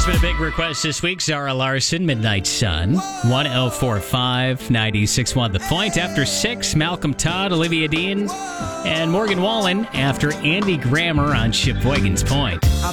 It's been a big request this week. Zara Larson, Midnight Sun. 1045 96.1 The Point. After 6, Malcolm Todd, Olivia Dean, and Morgan Wallen after Andy Grammer on Shipboygan's Point.